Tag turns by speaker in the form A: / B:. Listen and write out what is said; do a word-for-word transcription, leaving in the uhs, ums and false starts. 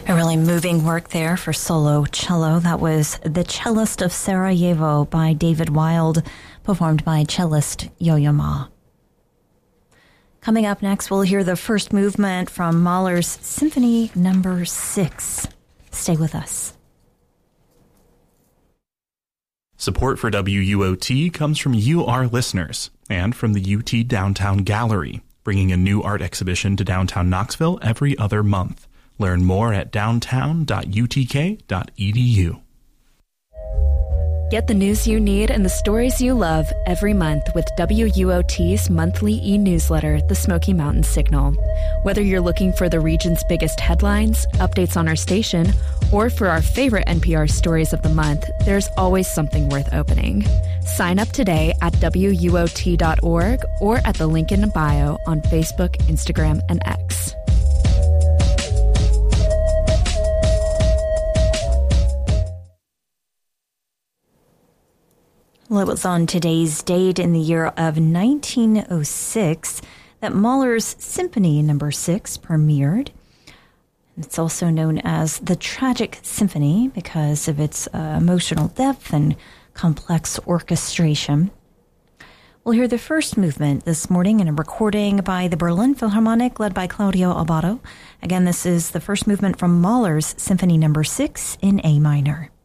A: A really moving work there for solo cello. That was The Cellist of Sarajevo by David Wild, performed by cellist Yo-Yo Ma. Coming up next, we'll hear the first movement from Mahler's Symphony Number Six. Stay with us.
B: Support for W U O T comes from you, our listeners, and from the U T Downtown Gallery, bringing a new art exhibition to downtown Knoxville every other month. Learn more at downtown dot u t k dot e d u.
C: Get the news you need and the stories you love every month with W U O T's monthly e-newsletter, The Smoky Mountain Signal. Whether you're looking for the region's biggest headlines, updates on our station, or for our favorite N P R stories of the month, there's always something worth opening. Sign up today at W U O T dot org or at the link in bio on Facebook, Instagram, and X.
A: Well, it was on today's date in the year of nineteen oh six that Mahler's Symphony Number Six premiered. It's also known as the Tragic Symphony because of its uh, emotional depth and complex orchestration. We'll hear the first movement this morning in a recording by the Berlin Philharmonic led by Claudio Abbado. Again, this is the first movement from Mahler's Symphony Number Six in A minor.